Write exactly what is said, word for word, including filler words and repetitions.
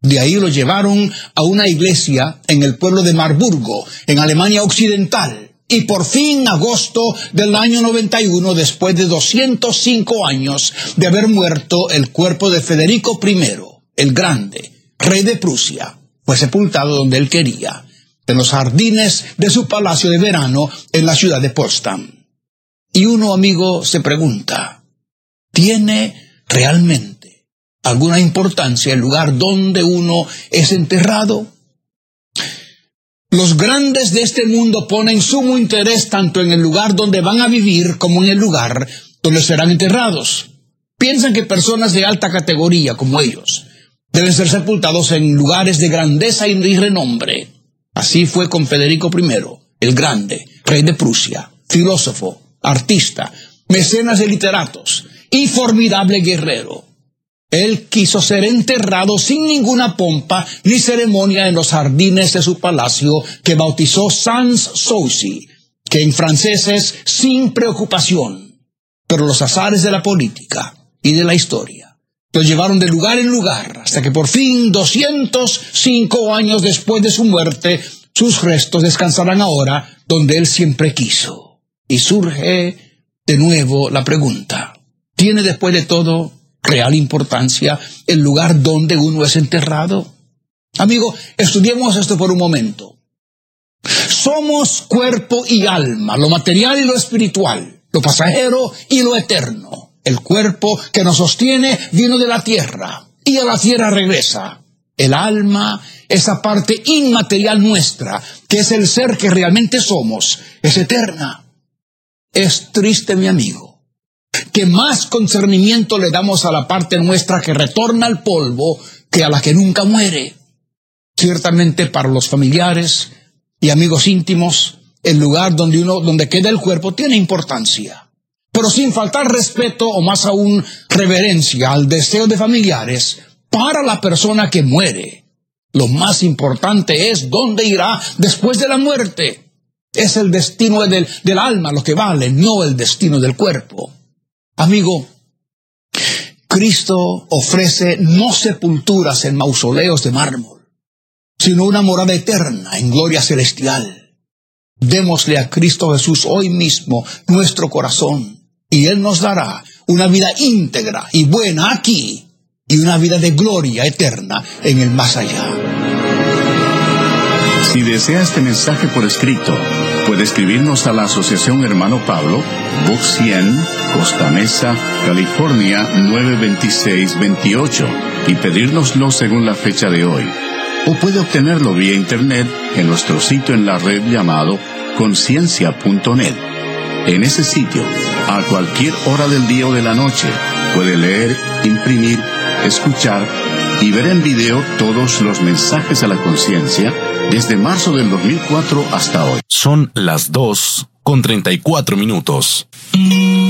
De ahí lo llevaron a una iglesia en el pueblo de Marburgo, en Alemania Occidental. Y por fin, agosto del año noventa y uno, después de doscientos cinco años de haber muerto, el cuerpo de Federico primero, el Grande, rey de Prusia, fue sepultado donde él quería, en los jardines de su palacio de verano en la ciudad de Potsdam. Y uno, amigo, se pregunta, ¿tiene realmente alguna importancia el lugar donde uno es enterrado? Los grandes de este mundo ponen sumo interés tanto en el lugar donde van a vivir como en el lugar donde serán enterrados. Piensan que personas de alta categoría como ellos deben ser sepultados en lugares de grandeza y renombre. Así fue con Federico primero, el Grande, rey de Prusia, filósofo, artista, mecenas de literatos y formidable guerrero. Él quiso ser enterrado sin ninguna pompa ni ceremonia en los jardines de su palacio que bautizó sans souci, que en francés es sin preocupación. Pero los azares de la política y de la historia lo llevaron de lugar en lugar hasta que por fin, doscientos cinco años después de su muerte, sus restos descansarán ahora donde él siempre quiso. Y surge de nuevo la pregunta, ¿tiene después de todo real importancia el lugar donde uno es enterrado? Amigo, estudiemos esto por un momento. Somos cuerpo y alma, lo material y lo espiritual, lo pasajero y lo eterno. El cuerpo que nos sostiene vino de la tierra y a la tierra regresa. El alma, esa parte inmaterial nuestra, que es el ser que realmente somos, es eterna. Es triste, mi amigo, que más concernimiento le damos a la parte nuestra que retorna al polvo que a la que nunca muere. Ciertamente para los familiares y amigos íntimos, el lugar donde uno, donde queda el cuerpo tiene importancia. Pero sin faltar respeto o más aún reverencia al deseo de familiares, para la persona que muere, lo más importante es dónde irá después de la muerte. Es el destino del, del alma lo que vale, no el destino del cuerpo. Amigo, Cristo ofrece no sepulturas en mausoleos de mármol, sino una morada eterna en gloria celestial. Démosle a Cristo Jesús hoy mismo nuestro corazón, y Él nos dará una vida íntegra y buena aquí, y una vida de gloria eterna en el más allá. Si desea este mensaje por escrito, puede escribirnos a la Asociación Hermano Pablo, Box cien, Costa Mesa, California nueve veintiséis veintiocho, y pedírnoslo según la fecha de hoy. O puede obtenerlo vía internet en nuestro sitio en la red llamado conciencia punto net. En ese sitio, a cualquier hora del día o de la noche, puede leer, imprimir, escuchar y ver en video todos los mensajes a la conciencia desde marzo del dos mil cuatro hasta hoy. Son las dos con treinta y cuatro minutos.